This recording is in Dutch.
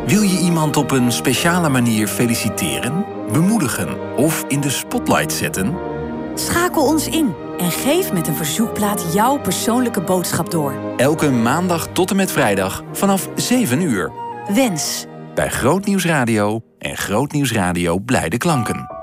Wil je iemand op een speciale manier feliciteren, bemoedigen of in de spotlight zetten? Schakel ons in en geef met een verzoekplaat jouw persoonlijke boodschap door. Elke maandag tot en met vrijdag vanaf 7 uur. Wens. Bij Groot Nieuws Radio en Groot Nieuws Radio Blijde Klanken.